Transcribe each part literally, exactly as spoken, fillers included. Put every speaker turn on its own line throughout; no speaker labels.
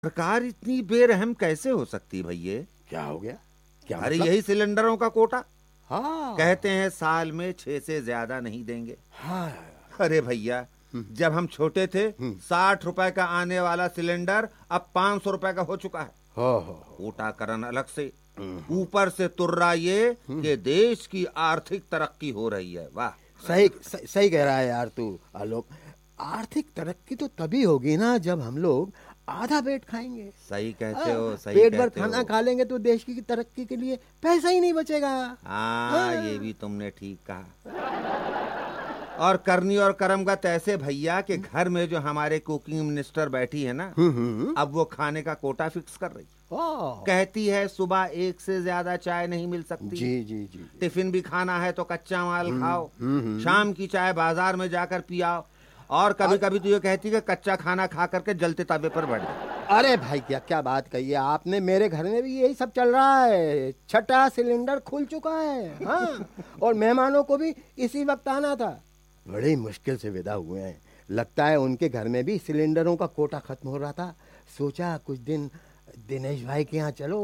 सरकार इतनी बेरहम कैसे हो सकती भैया?
क्या हो गया? क्या
अरे
मतलब?
यही सिलेंडरों का कोटा।
हाँ
कहते हैं साल में छह से ज्यादा नहीं देंगे।
हाँ।
अरे भैया, जब हम छोटे थे साठ रुपए का आने वाला सिलेंडर अब पाँच सौ रुपए का हो चुका है।
हो हो
कोटाकरण अलग से, ऊपर से तुर्रा ये कि देश की आर्थिक तरक्की हो रही है। वाह,
सही सही, सही कह रहा है यार तू आलोक। आर्थिक तरक्की तो तभी होगी ना जब हम लोग आधा पेट खाएंगे।
सही कहते हो, सही
पेट भर
कहते
खाना
हो।
खा लेंगे तो देश की तरक्की के लिए पैसा ही नहीं बचेगा।
हाँ, ये भी तुमने ठीक कहा। और करनी और करमगत ऐसे भैया कि घर में जो हमारे कुकिंग मिनिस्टर बैठी है ना, अब वो खाने का कोटा फिक्स कर रही। कहती है सुबह एक से ज्यादा चाय नहीं मिल सकती।
जी जी जी, जी।
टिफिन भी खाना है तो कच्चा माल खाओ, शाम की चाय बाजार में जाकर पियाओ, और कभी कभी तो ये कहती है कि कच्चा खाना खा करके जलते तवे पर बैठ जाओ।
अरे भाई क्या क्या बात कही है आपने। मेरे घर में भी यही सब चल रहा है। छठा सिलेंडर खुल चुका है। हाँ, और मेहमानों को भी इसी वक्त आना था। बड़ी मुश्किल से विदा हुए हैं। लगता है उनके घर में भी सिलेंडरों का कोटा खत्म हो रहा था। सोचा कुछ दिन दिनेश भाई के यहाँ चलो।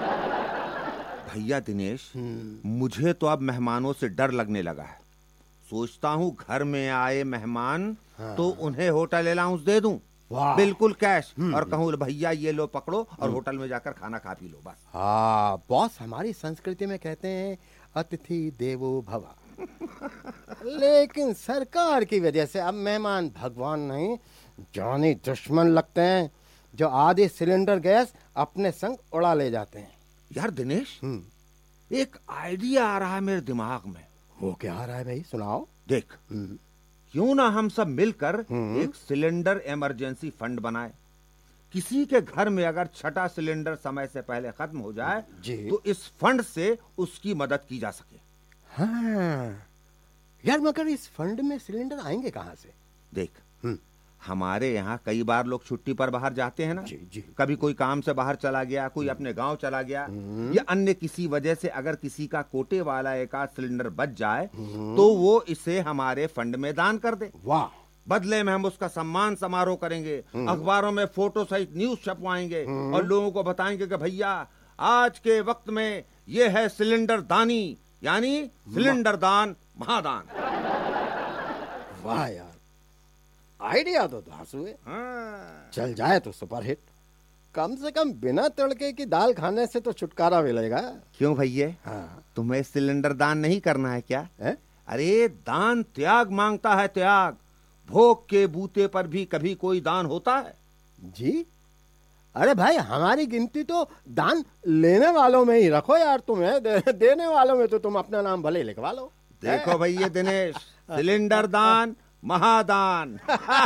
भैया दिनेश, मुझे तो अब मेहमानों से डर लगने लगा है। सोचता हूँ घर में आए मेहमान हाँ। तो उन्हें होटल अलाउंस दे दूं, बिल्कुल कैश, और कहूँ भैया ये लो पकड़ो और होटल में जाकर खाना खा पी लो बस।
हाँ बॉस, हमारी संस्कृति में कहते हैं अतिथि देवो भव। लेकिन सरकार की वजह से अब मेहमान भगवान नहीं जानी दुश्मन लगते हैं, जो आधे सिलेंडर गैस अपने संग उड़ा ले जाते हैं।
यार दिनेश, एक आइडिया आ रहा है मेरे दिमाग में।
वो क्या आ रहा है भाई, सुनाओ।
देख, क्यों ना हम सब मिलकर एक सिलेंडर इमरजेंसी फंड बनाए। किसी के घर में अगर छठा सिलेंडर समय से पहले खत्म हो जाए तो इस फंड से उसकी मदद की जा सके।
हाँ यार, मगर इस फंड में सिलेंडर आएंगे कहाँ से?
देख, हमारे यहाँ कई बार लोग छुट्टी पर बाहर जाते हैं ना।
जी, जी।
कभी कोई काम से बाहर चला गया, कोई अपने गांव चला गया, या अन्य किसी वजह से अगर किसी का कोटे वाला एक आध सिलेंडर बच जाए तो वो इसे हमारे फंड में दान कर दे।
वाह।
बदले में हम उसका सम्मान समारोह करेंगे, अखबारों में फोटो सहित न्यूज छपवाएंगे और लोगों को बताएंगे कि भैया आज के वक्त में ये है सिलेंडर दानी, यानी सिलेंडर दान महादान।
वाह यार, आइडिया तो धांसू है।
हाँ।
चल जाए तो सुपरहिट। कम से कम बिना तड़के की दाल खाने से तो छुटकारा मिलेगा।
क्यों भैया,
हाँ।
तुम्हें सिलेंडर दान नहीं करना है क्या?
है?
अरे दान त्याग मांगता है, त्याग। भोग के बूते पर भी कभी कोई दान होता है?
जी, अरे भाई हमारी गिनती तो दान लेने वालों में ही रखो यार। तुम्हें दे, देने वालों में तो तुम अपना नाम भले लिखवा लो।
देखो भैया दिनेश, सिलेंडर दान महादान।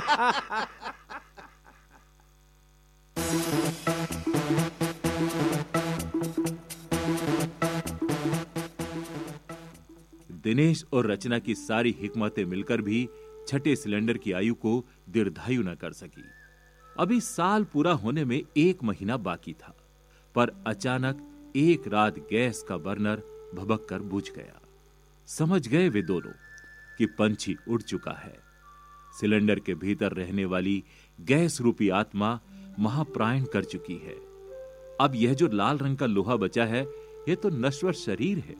दिनेश और रचना की सारी हिकमतें मिलकर भी छठे सिलेंडर की आयु को दीर्घायु न कर सकी। अभी साल पूरा होने में एक महीना बाकी था, पर अचानक एक रात गैस का बर्नर भभक कर बुझ गया। समझ गए वे दोनों कि पंछी उड़ चुका है। सिलेंडर के भीतर रहने वाली गैस रूपी आत्मा महाप्राण कर चुकी है। अब यह जो लाल रंग का लोहा बचा है, यह तो नश्वर शरीर है।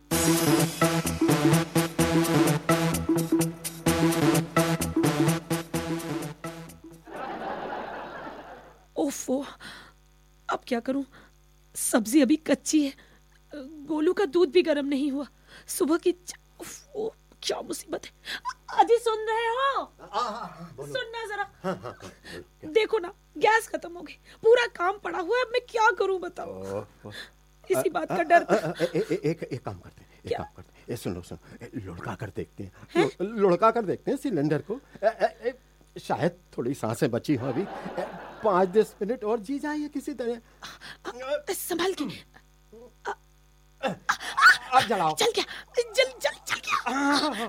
ओफो, अब क्या करूं? सब्जी अभी कच्ची है, गोलू का दूध भी गर्म नहीं हुआ। सुबह की ओफो, क्या मुसीबत है। अजी सुन रहे हो?
आ, आ,
सुनना जरा।
हाँ, हाँ, हाँ,
देखो ना, गैस खत्म हो गई, पूरा काम पड़ा हुआ है। अब मैं क्या करूं बताओ? इसी बात का डर था।
एक एक काम करते हैं, एक काम करते हैं। सुनो सुनो, लुढ़का कर देखते हैं, लुढ़का कर देखते हैं सिलेंडर को। ए, ए, ए, शायद थोड़ी सांसें बची हो अभी। पाँच दस मिनट और जी जाइए किसी तरह।
संभाल के।
अब जलाओ।
चल गया, जल जल चल गया।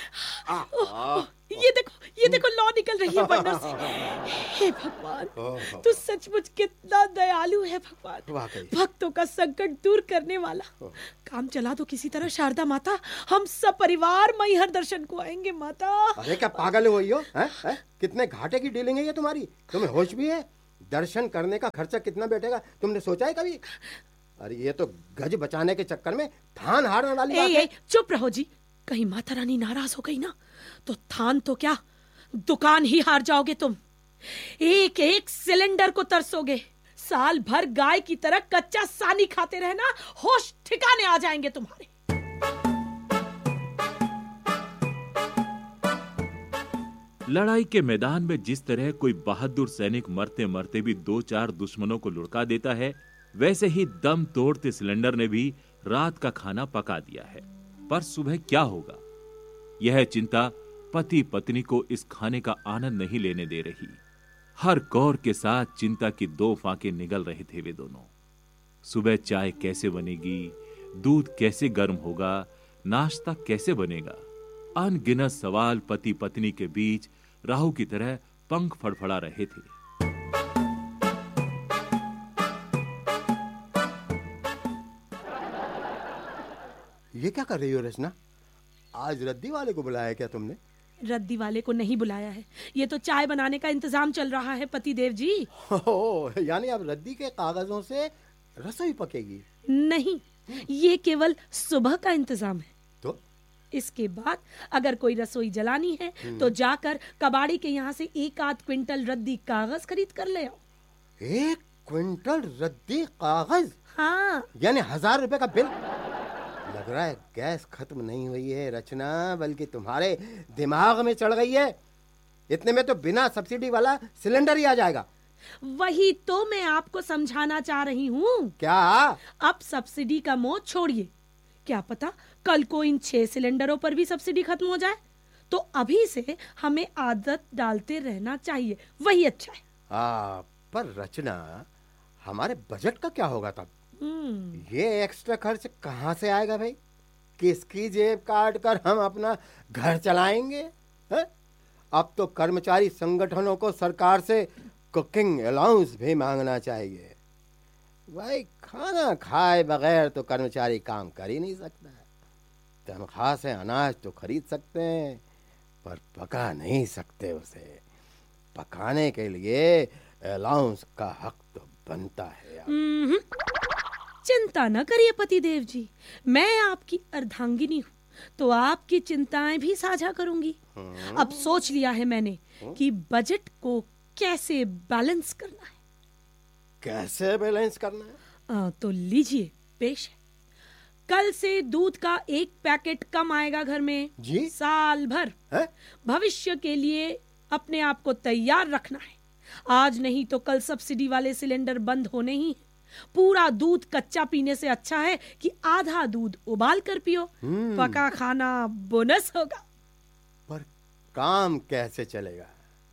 ये देखो, ये देखो, लौ निकल रही है बर्नर से। हे भगवान, तू सचमुच कितना दयालु है भगवान। भक्तों का संकट दूर करने वाला। काम चला दो किसी तरह शारदा माता, हम सब परिवार मैहर दर्शन को आएंगे माता।
अरे क्या पागल हो, है? है? कितने घाटे की डीलिंग है ये तुम्हारी? तुम्हें होश भी है? दर्शन करने का खर्चा कितना बैठेगा, तुमने सोचा है कभी? अरे ये तो गज बचाने के चक्कर में थान हारने वाली बात है।
चुप रहो जी, कहीं माता रानी नाराज हो गई ना तो थान तो क्या, दुकान ही हार जाओगे तुम। एक एक सिलेंडर को तरसोगे, साल भर गाय की तरह कच्चा सानी खाते रहना, होश ठिकाने आ जाएंगे तुम्हारे।
लड़ाई के मैदान में जिस तरह कोई बहादुर सैनिक मरते मरते भी दो चार दुश्मनों को लुढ़का देता है, वैसे ही दम तोड़ते सिलेंडर ने भी रात का खाना पका दिया है। पर सुबह क्या होगा, यह चिंता पति पत्नी को इस खाने का आनंद नहीं लेने दे रही। हर कौर के साथ चिंता की दो फांके निगल रहे थे वे दोनों। सुबह चाय कैसे बनेगी, दूध कैसे गर्म होगा, नाश्ता कैसे बनेगा, अनगिनत सवाल पति पत्नी के बीच राहु की तरह पंख फड़फड़ा रहे थे।
ये क्या कर रही हो रचना? आज रद्दी वाले को बुलाया क्या तुमने?
रद्दी वाले को नहीं बुलाया है, ये तो चाय बनाने का इंतजाम चल रहा है पति देव जी।
हो, यानी अब रद्दी के कागजों से रसोई पकेगी?
नहीं, ये केवल सुबह का इंतजाम है।
तो
इसके बाद अगर कोई रसोई जलानी है तो जाकर कबाड़ी के यहाँ से एक आध क्विंटल रद्दी कागज खरीद कर ले आओ।
एक क्विंटल रद्दी कागज?
हाँ।
यानी हजार रुपए का बिल? लग रहा है गैस खत्म नहीं हुई है रचना, बल्कि तुम्हारे दिमाग में चढ़ गई है। इतने में तो बिना सब्सिडी वाला सिलेंडर ही आ जाएगा।
वही तो मैं आपको समझाना चाह रही हूँ।
क्या?
अब सब्सिडी का मोह छोड़िए, क्या पता कल को इन छह सिलेंडरों पर भी सब्सिडी खत्म हो जाए, तो अभी से हमें आदत डालते रहना चाहिए, वही अच्छा है।
आ, पर रचना, हमारे बजट का क्या होगा तब? ये एक्स्ट्रा खर्च कहाँ से आएगा भाई? किसकी जेब काट कर हम अपना घर चलाएंगे? है? अब तो कर्मचारी संगठनों को सरकार से कुकिंग अलाउंस भी मांगना चाहिए। भाई खाना खाए बगैर तो कर्मचारी काम कर ही नहीं सकता। तनख्वाह से अनाज तो खरीद सकते हैं, पर पका नहीं सकते उसे। पकाने के लिए अलाउंस का हक तो बनता है यार।
चिंता न करिए पति देव जी, मैं आपकी अर्धांगिनी हूँ तो आपकी चिंताएं भी साझा करूंगी। अब सोच लिया है मैंने कि बजट को कैसे बैलेंस करना है।
कैसे बैलेंस करना है?
आ, तो लीजिए पेश है। कल से दूध का एक पैकेट कम आएगा घर में
जी?
साल भर
है?
भविष्य के लिए अपने आप को तैयार रखना है। आज नहीं तो कल सब्सिडी वाले सिलेंडर बंद होने ही है। पूरा दूध कच्चा पीने से अच्छा है कि आधा दूध उबाल कर पियो। पका खाना बोनस होगा।
पर काम कैसे चलेगा?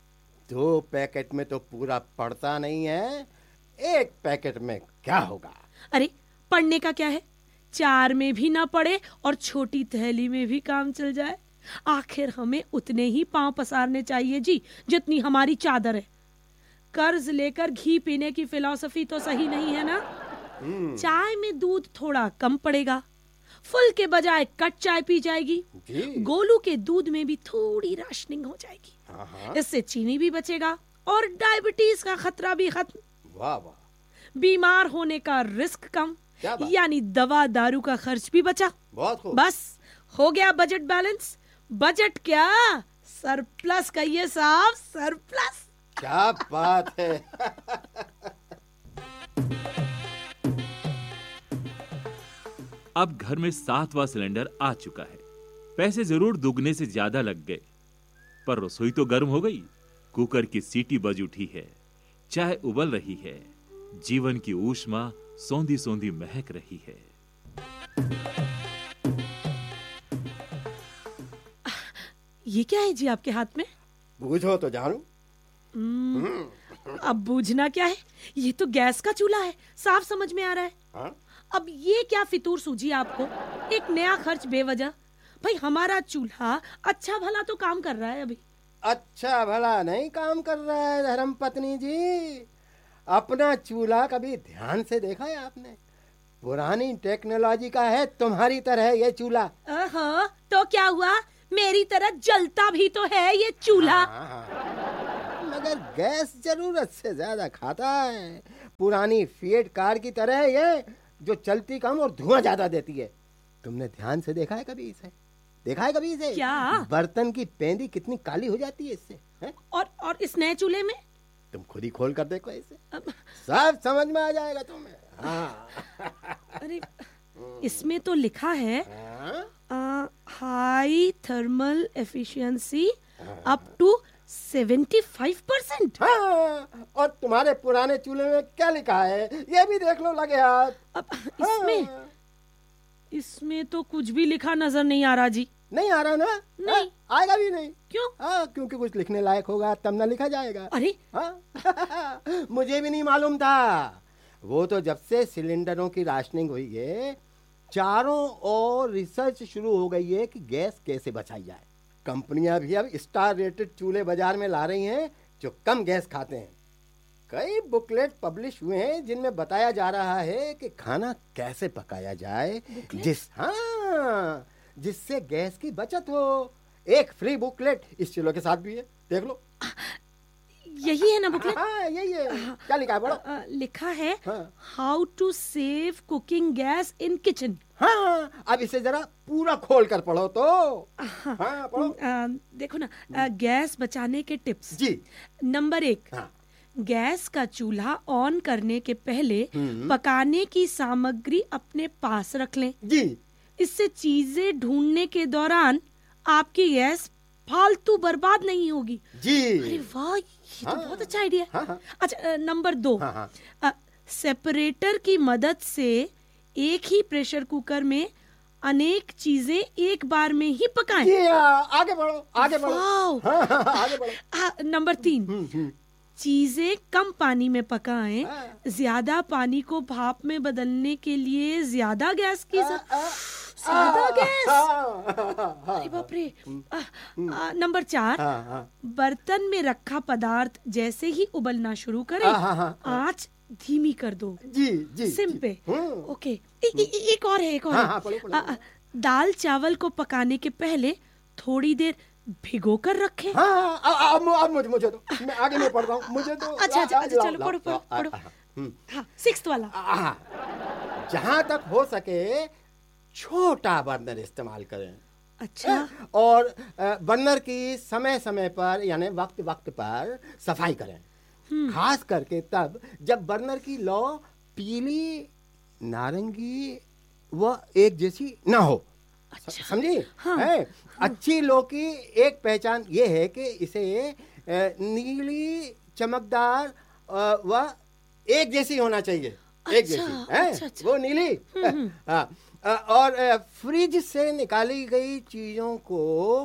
दो पैकेट में तो पूरा पड़ता नहीं है, एक पैकेट में क्या होगा?
अरे पढ़ने का क्या है, चार में भी ना पड़े और छोटी थैली में भी काम चल जाए। आखिर हमें उतने ही पांव पसारने चाहिए जी जितनी हमारी चादर है। कर्ज लेकर घी पीने की फिलॉसफी तो सही नहीं है ना। चाय में दूध थोड़ा कम पड़ेगा, फुल के बजाय कट चाय पी जाएगी। गोलू के दूध में भी थोड़ी राशनिंग हो जाएगी, इससे चीनी भी बचेगा और डायबिटीज का खतरा भी खत्म।
वाह वाह।
बीमार होने का रिस्क कम, यानी दवा दारू का खर्च भी बचा।
बहुत खूब।
बस हो गया बजट बैलेंस। बजट क्या, सरप्लस कहिए साहब, सरप्लस।
क्या बात है।
अब घर में सातवां सिलेंडर आ चुका है। पैसे जरूर दुगने से ज्यादा लग गए, पर रसोई तो गर्म हो गई। कुकर की सीटी बज उठी है, चाय उबल रही है, जीवन की ऊष्मा सौंधी सौंधी महक रही है।
ये क्या है जी आपके हाथ में?
बूझो तो जानू।
अब बूझना क्या है, ये तो गैस का चूल्हा है, साफ समझ में आ रहा है।
हा?
अब ये क्या फितूर सूझी आपको, एक नया खर्च बेवजह। भाई हमारा चूल्हा अच्छा भला तो काम कर रहा है अभी।
अच्छा भला नहीं काम कर रहा है धर्म पत्नी जी। अपना चूल्हा कभी ध्यान से देखा है आपने? पुरानी टेक्नोलॉजी का है तुम्हारी तरह ये चूल्हा।
ओहो, तो क्या हुआ, मेरी तरह जलता भी तो है ये चूल्हा।
हाँ, हाँ। मगर गैस जरूरत से ज्यादा खाता है। पुरानी फिएट कार की तरह है ये, जो चलती कम और धुआं ज्यादा देती है। तुमने ध्यान से देखा है कभी इसे? देखा है कभी इसे?
क्या?
बर्तन की पेंदी कितनी काली हो जाती है इससे, है?
और और इस नए चूल्हे में?
तुम खुद ही खोल कर देखो इसे,
अब,
सब समझ में आ जाएगा तुम्हें। हाँ।
अरे इसमें तो लिखा है high thermal efficiency up to seventy five percent.
हाँ, और तुम्हारे पुराने चूल्हे में क्या लिखा है ये भी देख लो लगे हाथ।
अब इसमें
हाँ।
इसमें तो कुछ भी लिखा नजर नहीं आ रहा जी।
नहीं आ रहा ना?
नहीं।
हाँ, आएगा भी नहीं।
क्यों?
हाँ, क्योंकि कुछ लिखने लायक होगा तब ना लिखा जाएगा।
अरे
हाँ? मुझे भी नहीं मालूम था। वो तो जब से सिलेंडरों की राशनिंग हुई है, चारों ओर रिसर्च शुरू हो गई है कि गैस कैसे बचाई जाए। कंपनियां भी अब स्टार रेटेड चूल्हे बाजार में ला रही हैं जो कम गैस खाते हैं। कई बुकलेट पब्लिश हुए हैं जिनमें बताया जा रहा है कि खाना कैसे पकाया जाए जिस हाँ जिससे गैस की बचत हो। एक फ्री बुकलेट इस चूल्हे के साथ भी है, देख लो।
यही है ना बुकलेट?
हाँ, यही है। क्या लिखा है? बड़ो
लिखा है
हाँ।
How to save cooking gas in kitchen.
हाँ, अब इसे जरा पूरा खोल कर पढ़ो तो। हाँ, पढ़ो।
आ, देखो ना, आ, गैस बचाने के टिप्स।
जी।
नंबर एक,
हाँ।
गैस का चूल्हा ऑन करने के पहले पकाने की सामग्री अपने पास रख लें।
जी।
इससे चीजें ढूंढने के दौरान आपकी गैस फालतू बर्बाद नहीं होगी।
जी।
अरे वाह, ये तो
हाँ।
बहुत अच्छा आइडिया है।
हाँ, हाँ।
अच्छा, नंबर दो,
हाँ, हाँ।
आ, सेपरेटर की मदद से एक ही प्रेशर कुकर में अनेक चीजें एक बार में ही पकाएं।
जी, आगे बढ़ो, आगे बढ़ो।
वाह।
हाँ, हाँ, आगे बढ़ो।
आ, नंबर तीन, चीजें कम पानी में पकाएं।
हाँ।
ज्यादा पानी को भाप में बदलने के लिए ज्यादा गैस की
आ, आ,
ज्यादा गैस।
हाँ, हाँ,
अरे बाप रे। आ, आ, नंबर चार,
हाँ, हाँ।
बर्तन में रखा पदार्थ जैसे ही उबलना शुरू करे,
हाँ, हाँ, हाँ।
आंच धीमी कर दो।
जी, जी,
सिम
जी।
पे।
हम्म।
ओके। ए, ए, ए, एक और है, एक और
हाँ,
है।
हाँ, पढ़ो, पढ़ो,
आ, आ, दाल चावल को पकाने के पहले थोड़ी देर भिगो कर रखें।
हाँ, अब अब मुझे मुझे तो मैं आगे नहीं पढ़ रहा हूँ, मुझे तो।
अच्छा अच्छा अच्छा, चलो पढ़ो पढ़ो पढ़ो।
हम्म।
हाँ, सिक्स्थ वाला।
जहाँ तक हो सके छोटा बर्नर इस्तेमाल करें।
अच्छा।
और बर्नर की समय समय पर यानी वक्त वक्त पर सफाई करें, खास करके तब जब बर्नर की लौ पीली, नारंगी व एक जैसी ना हो।
अच्छा।
समझी?
हाँ।
है? अच्छी लौ की एक पहचान ये है कि इसे नीली, चमकदार व एक जैसी होना चाहिए। एक
अच्छा,
जैसी है
अच्छा, अच्छा।
वो नीली। हाँ, और फ्रिज से निकाली गई चीजों को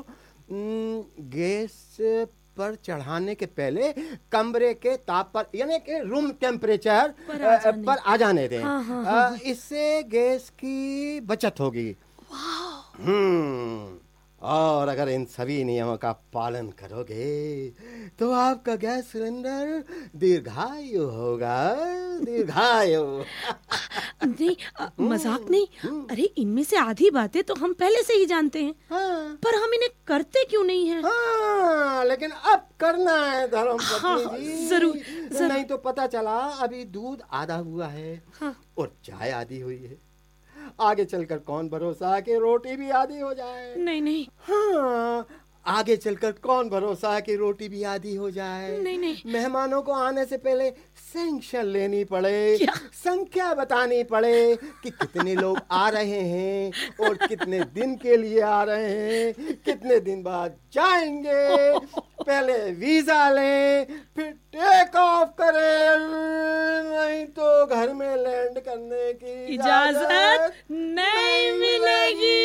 गैस पर चढ़ाने के पहले कमरे के ताप पर यानी कि रूम टेम्परेचर
पर आ जाने,
पर आ जाने दें।
हाँ, हाँ, हाँ।
इससे गैस की बचत होगी। हम्म और अगर इन सभी नियमों का पालन करोगे तो आपका गैस सिलेंडर दीर्घायु होगा, दीर्घायु।
नहीं, आ, मजाक नहीं। अरे इनमें से आधी बातें तो हम पहले से ही जानते हैं।
हाँ।
पर हम इन्हें करते क्यों नहीं हैं?
हाँ, लेकिन अब करना है धर्मपत्नी
हाँ,
जी।
जरूर, जरूर।
नहीं तो पता चला अभी दूध आधा हुआ है
हाँ।
और चाय आधी हुई है। आगे चलकर कौन भरोसा कि रोटी भी आधी हो जाए।
नहीं नहीं।
हाँ, आगे चलकर कौन भरोसा कि रोटी भी आधी हो जाए।
नहीं नहीं।
मेहमानों को आने से पहले सैंक्शन लेनी पड़े,
क्या?
संख्या बतानी पड़े कि कितने लोग आ रहे हैं और कितने दिन के लिए आ रहे हैं, कितने दिन बाद जाएंगे। पहले वीजा लें, फिर टेक ऑफ करें, नहीं तो घर में लैंड करने की
इजाजत नहीं मिलेगी।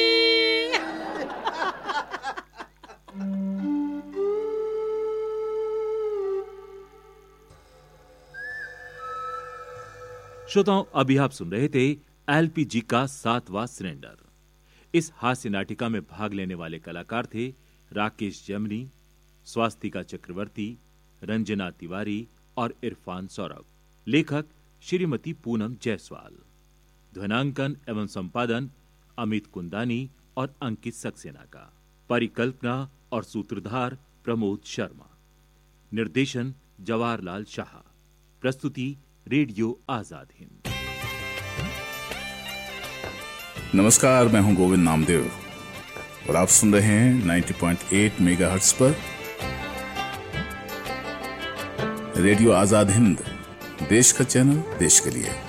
श्रोताओं, अभी आप सुन रहे थे एलपीजी का सातवां सिलेंडर। इस हास्य नाटिका में भाग लेने वाले कलाकार थे राकेश जमनी, स्वास्तिका चक्रवर्ती, रंजना तिवारी और इरफान सौरभ। लेखक श्रीमती पूनम जायसवाल। ध्वनांकन एवं संपादन अमित कुंदानी और अंकित सक्सेना का। परिकल्पना और सूत्रधार प्रमोद शर्मा। निर्देशन जवाहरलाल शाह। प्रस्तुति रेडियो आजाद हिंद।
नमस्कार, मैं हूं गोविंद नामदेव और आप सुन रहे हैं नब्बे पॉइंट आठ मेगाहर्ट्ज पर रेडियो आजाद हिंद, देश का चैनल, देश के लिए।